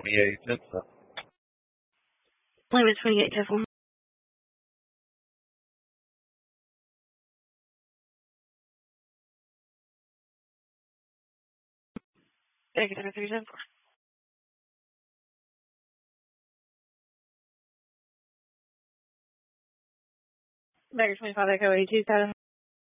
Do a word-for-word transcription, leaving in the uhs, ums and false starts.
twenty-eight. That's uh, Wait a minute, twenty-eight, careful. Back at three seven four. Back at twenty-five, Echo eighty-two,